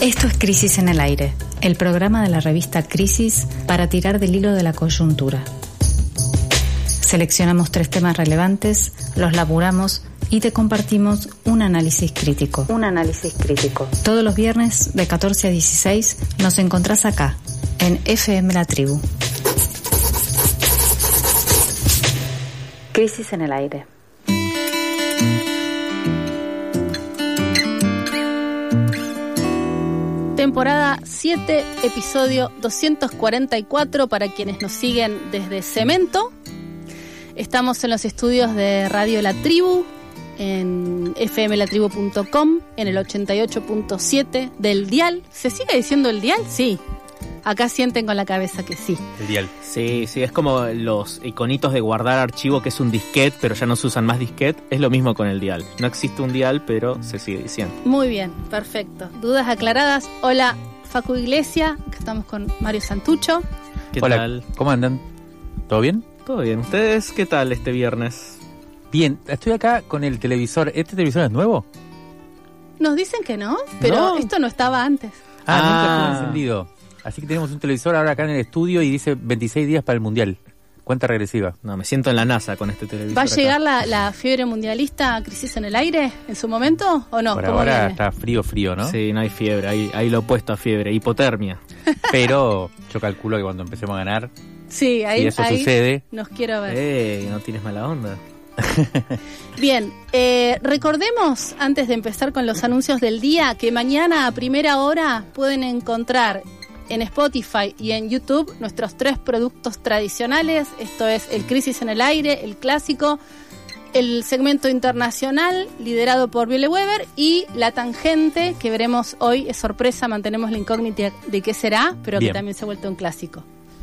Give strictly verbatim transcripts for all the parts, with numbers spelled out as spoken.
Esto es Crisis en el Aire, el programa de la revista Crisis para tirar del hilo de la coyuntura. Seleccionamos tres temas relevantes, los laburamos y te compartimos un análisis crítico. Un análisis crítico. Todos los viernes de catorce a dieciséis nos encontrás acá, en F M La Tribu. Crisis en el Aire. Temporada siete, episodio doscientos cuarenta y cuatro para quienes nos siguen desde Cemento. Estamos en los estudios de Radio La Tribu, en f m la tribu punto com, en el ochenta y ocho punto siete del dial. ¿Se sigue diciendo el dial? Sí. Acá sienten con la cabeza que sí. El dial. Sí, sí, es como los iconitos de guardar archivo, que es un disquete, pero ya no se usan más disquete. Es lo mismo con el dial. No existe un dial, pero se sigue diciendo. Muy bien, perfecto. Dudas aclaradas. Hola, Facu Iglesia, que estamos con Mario Santucho. ¿Qué Hola, tal? ¿Cómo andan? ¿Todo bien? Todo bien. ¿Ustedes qué tal este viernes? Bien, estoy acá con el televisor. ¿Este televisor es nuevo? Nos dicen que no, pero No. esto no estaba antes. Ah, Ah. nunca estuvo encendido. Así que tenemos un televisor ahora acá en el estudio y dice veintiséis días para el Mundial. Cuenta regresiva. No, me siento en la NASA con este televisor. ¿Va a acá. llegar la, la fiebre mundialista, Crisis en el Aire, en su momento o no? Por ¿Cómo ahora viene? está frío, frío, ¿no? Sí, no hay fiebre. Hay, hay lo opuesto a fiebre, hipotermia. Pero yo calculo que cuando empecemos a ganar, Sí, ahí, si eso ahí sucede, nos quiero ver. ¡Ey! No tienes mala onda. Bien, eh, recordemos, antes de empezar con los anuncios del día, que mañana a primera hora pueden encontrar en Spotify y en YouTube nuestros tres productos tradicionales. Esto es el Crisis en el Aire, el clásico, el segmento internacional liderado por Viole Weber y la tangente, que veremos hoy, es sorpresa, mantenemos la incógnita de qué será, pero Bien. que también se ha vuelto un clásico.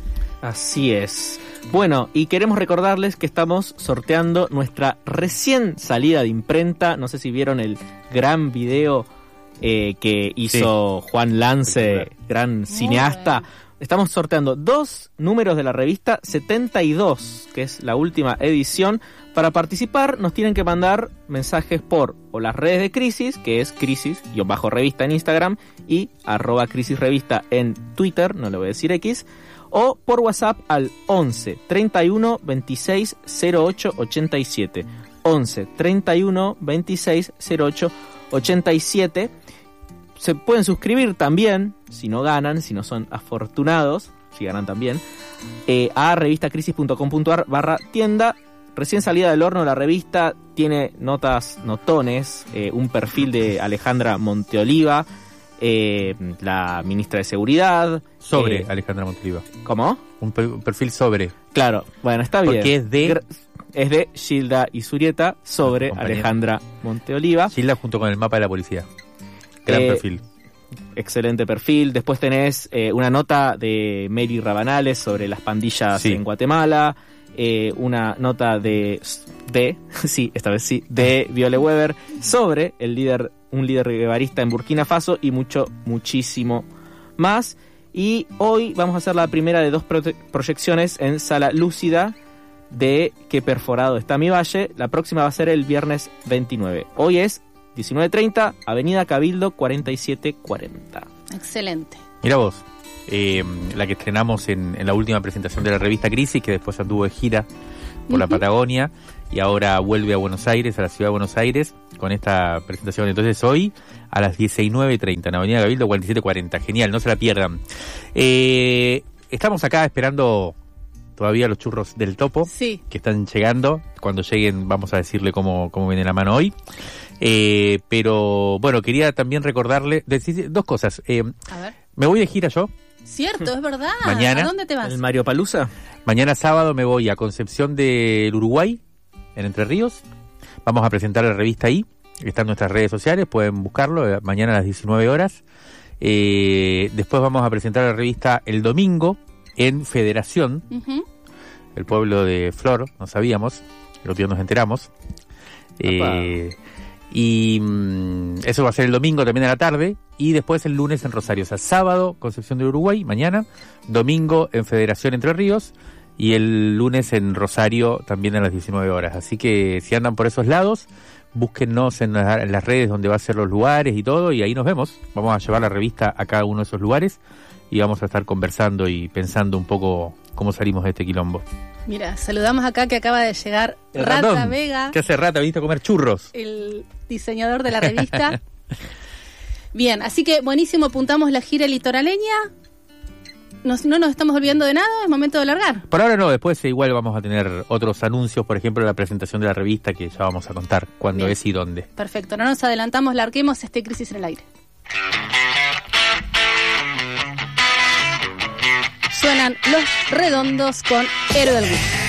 Así es. Bueno, y queremos recordarles que estamos sorteando nuestra recién salida de imprenta. No sé si vieron el gran video eh, que hizo Juan Lance, gran cineasta. bueno. Estamos sorteando dos números de la revista setenta y dos, que es la última edición. Para participar nos tienen que mandar mensajes por o las redes de Crisis, que es Crisis-revista en Instagram y arroba Crisis Revista en Twitter, no le voy a decir X, o por WhatsApp al once, treinta y uno, veintiséis, cero ocho, ochenta y siete. once, treinta y uno, veintiséis, cero ocho, ochenta y siete. Se pueden suscribir también, si no ganan, si no son afortunados, si ganan también, eh, a revistacrisis punto com punto a r barra tienda. Recién salida del horno la revista, tiene notas notones, eh, un perfil de Alejandra Monteoliva, eh, la ministra de Seguridad. sobre eh, Alejandra Montoliva. ¿Cómo? Un, per- un perfil sobre. Claro, bueno, está bien. Porque es de- Gra- Es de Gilda Isurieta sobre Compañera. Alejandra Monteoliva. Gilda junto con el mapa de la policía. Gran Eh, perfil. Excelente perfil. Después tenés eh, una nota de Mary Rabanales sobre las pandillas Sí. en Guatemala. Eh, una nota de, de, sí, esta vez sí, de Viole Weber sobre el líder, un líder guevarista en Burkina Faso y mucho, muchísimo más. Y hoy vamos a hacer la primera de dos prote- proyecciones en Sala Lúcida de Qué perforado está mi valle. La próxima va a ser el viernes veintinueve. Hoy es diecinueve treinta, Avenida Cabildo cuarenta y siete cuarenta. Excelente. Mira vos, eh, la que estrenamos en, en la última presentación de la revista Crisis, que después anduvo de gira por la Ujú. Patagonia y ahora vuelve a Buenos Aires, a la ciudad de Buenos Aires, con esta presentación. Entonces hoy a las diecinueve treinta en Avenida Cabildo cuarenta y siete cuarenta. Genial, no se la pierdan. Eh, estamos acá esperando todavía los churros del Topo, Sí. que están llegando. Cuando lleguen vamos a decirle cómo, cómo viene la mano hoy. Eh, pero bueno, quería también recordarle, decir dos cosas. Eh, A ver. me voy de gira yo. Cierto, es verdad. Mañana. ¿A dónde te vas? ¿El Mario Palusa? Mañana sábado me voy a Concepción del Uruguay, en Entre Ríos. Vamos a presentar la revista ahí. Está en nuestras redes sociales, pueden buscarlo. eh, Mañana a las diecinueve horas. Eh, después vamos a presentar la revista el domingo en Federación, Ujú. el pueblo de Flor, no sabíamos, el otro día nos enteramos. Eh, y mm, eso va a ser el domingo también a la tarde, y después el lunes en Rosario. O sea, sábado Concepción del Uruguay, mañana, domingo en Federación Entre Ríos, y el lunes en Rosario también a las diecinueve horas. Así que si andan por esos lados, búsquennos en, la, en las redes donde va a ser los lugares y todo, y ahí nos vemos. Vamos a llevar la revista a cada uno de esos lugares y vamos a estar conversando y pensando un poco cómo salimos de este quilombo. Mira, saludamos acá que acaba de llegar El Rata ratón. Vega. ¿Qué hace Rata? ¿Viniste a comer churros? El diseñador de la revista. Bien, así que buenísimo, apuntamos la gira litoraleña. Nos, no nos estamos olvidando de nada, es momento de largar. Por ahora no, después igual vamos a tener otros anuncios, por ejemplo la presentación de la revista, que ya vamos a contar cuándo Bien. es y dónde. Perfecto, no nos adelantamos, larguemos este Crisis en el Aire. Suenan Los Redondos con Héroe del Gusto.